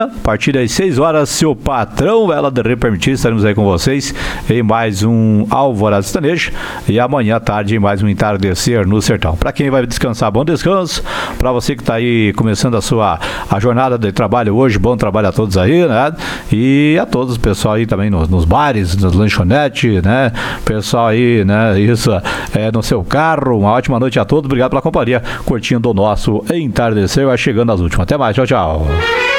A partir das 6 horas, se o patrão ela de permitir, estaremos aí com vocês em mais um Alvorada Sertaneja e amanhã à tarde em mais um Entardecer no Sertão. Para quem vai descansar, bom descanso. Para você que está aí começando a jornada de trabalho hoje, bom trabalho a todos aí, né? E a todos, pessoal aí também nos bares, nas lanchonetes, né? Pessoal aí, né? Isso, no seu carro. Uma ótima noite a todos. Obrigado pela companhia. Curtindo o nosso Entardecer, vai chegando às últimas. Até mais. Tchau, tchau.